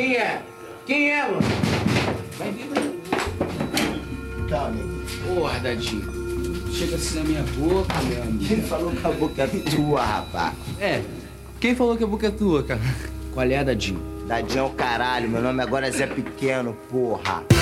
Quem é? Quem é, mano? Vai vir, vai vir. Tá, nego. Porra, Dadinho. Chega assim na minha boca, meu amigo. Quem falou que a boca é tua, rapaz? É, quem falou que a boca é tua, cara? Qual é, Dadinho? Dadinho é o caralho, meu nome agora é Zé Pequeno, porra.